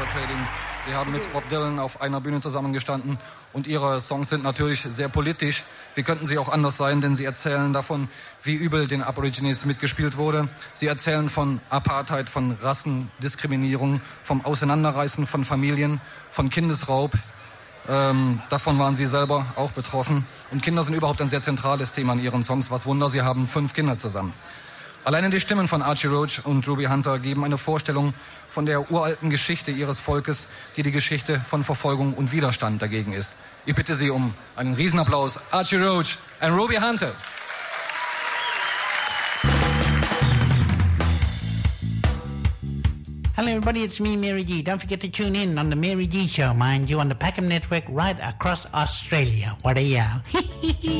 Trading. Sie haben mit Bob Dylan auf einer Bühne zusammengestanden und Ihre Songs sind natürlich sehr politisch. Wie könnten sie auch anders sein, denn sie erzählen davon, wie übel den Aborigines mitgespielt wurde. Sie erzählen von Apartheid, von Rassendiskriminierung, vom Auseinanderreißen von Familien, von Kindesraub. Davon waren Sie selber auch betroffen. Und Kinder sind überhaupt ein sehr zentrales Thema in Ihren Songs. Was Wunder, Sie haben 5 Kinder zusammen. Alleine die Stimmen von Archie Roach und Ruby Hunter geben eine Vorstellung von der uralten Geschichte ihres Volkes, die die Geschichte von Verfolgung und Widerstand dagegen ist. Ich bitte Sie um einen Riesenapplaus. Archie Roach und Ruby Hunter. Hello everybody, it's me, Mary G. Don't forget to tune in on the Mary G Show, mind you, on the Packham Network right across Australia. What a yeah.